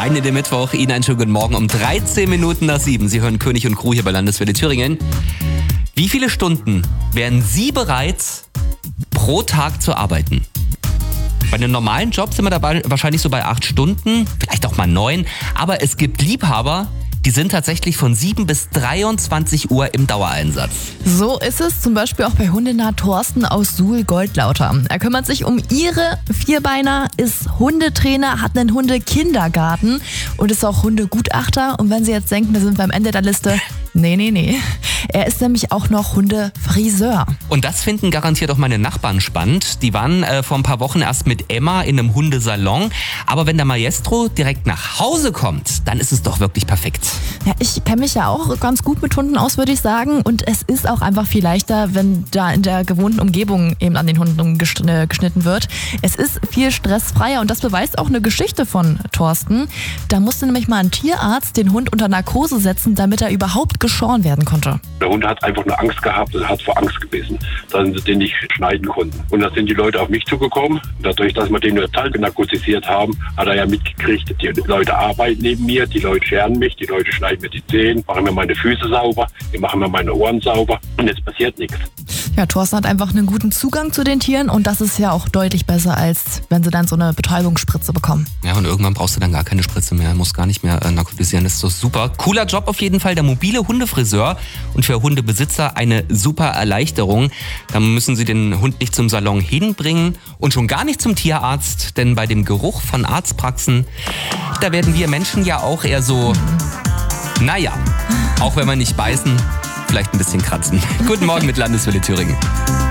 rein in den Mittwoch. Ihnen einen schönen guten Morgen um 13 Minuten nach 7. Sie hören König und Crew hier bei Landeswelle Thüringen. Wie viele Stunden wären Sie bereit, pro Tag zu arbeiten? Bei einem normalen Job sind wir dabei wahrscheinlich so bei 8 Stunden, vielleicht auch mal 9. Aber es gibt Liebhaber, die sind tatsächlich von 7 bis 23 Uhr im Dauereinsatz. So ist es zum Beispiel auch bei Hundenah Thorsten aus Suhl-Goldlauter. Er kümmert sich um ihre Vierbeiner, ist Hundetrainer, hat einen Hundekindergarten und ist auch Hundegutachter. Und wenn Sie jetzt denken, da sind wir am Ende der Liste, nee. Er ist nämlich auch noch Hundefriseur. Und das finden garantiert auch meine Nachbarn spannend. Die waren vor ein paar Wochen erst mit Emma in einem Hundesalon. Aber wenn der Maestro direkt nach Hause kommt, dann ist es doch wirklich perfekt. Ja, ich kenne mich ja auch ganz gut mit Hunden aus, würde ich sagen. Und es ist auch einfach viel leichter, wenn da in der gewohnten Umgebung eben an den Hunden geschnitten wird. Es ist viel stressfreier und das beweist auch eine Geschichte von Thorsten. Da musste nämlich mal ein Tierarzt den Hund unter Narkose setzen, damit er überhaupt geschoren werden konnte. Der Hund hat einfach nur Angst gehabt und hat vor Angst gebissen, dass sie den nicht schneiden konnten. Und da sind die Leute auf mich zugekommen. Dadurch, dass wir den total narkotisiert haben, hat er ja mitgekriegt, die Leute arbeiten neben mir, die Leute scheren mich, die Leute schneiden mir die Zähne, machen mir meine Füße sauber, die machen mir meine Ohren sauber und jetzt passiert nichts. Ja, Thorsten hat einfach einen guten Zugang zu den Tieren und das ist ja auch deutlich besser, als wenn sie dann so eine Betäubungsspritze bekommen. Ja, und irgendwann brauchst du dann gar keine Spritze mehr, musst gar nicht mehr narkotisieren. Das ist doch super. Cooler Job auf jeden Fall, der mobile Hundefriseur und für Hundebesitzer eine super Erleichterung. Da müssen sie den Hund nicht zum Salon hinbringen und schon gar nicht zum Tierarzt, denn bei dem Geruch von Arztpraxen, da werden wir Menschen ja auch eher so, naja, auch wenn wir nicht beißen, vielleicht ein bisschen kratzen. Guten Morgen mit Landeswelle Thüringen.